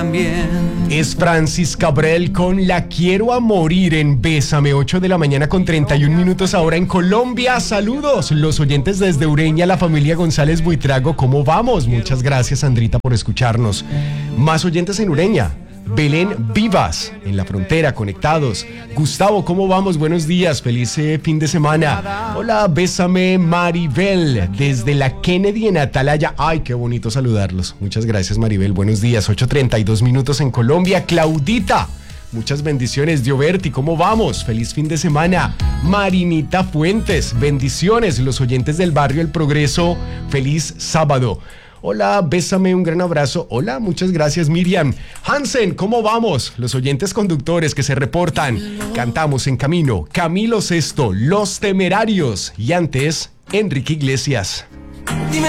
también. Es Francis Cabrel con La Quiero a Morir en Bésame, 8 de la mañana con 31 minutos ahora en Colombia. Saludos, los oyentes desde Ureña, la familia González Buitrago, ¿cómo vamos? Muchas gracias, Sandrita, por escucharnos. Más oyentes en Ureña. Belén Vivas, en la frontera, conectados. Gustavo, ¿cómo vamos? Buenos días, feliz fin de semana. Hola, Bésame Maribel, desde la Kennedy en Atalaya. Ay, qué bonito saludarlos. Muchas gracias, Maribel, buenos días. 8:32 minutos en Colombia. Claudita, muchas bendiciones. Dioberti, ¿cómo vamos? Feliz fin de semana. Marinita Fuentes, bendiciones. Los oyentes del barrio El Progreso, feliz sábado. Hola, Bésame, un gran abrazo. Hola, muchas gracias, Miriam. Hansen, ¿cómo vamos? Los oyentes conductores que se reportan. Cantamos en camino. Camilo Sesto, Los Temerarios. Y antes, Enrique Iglesias.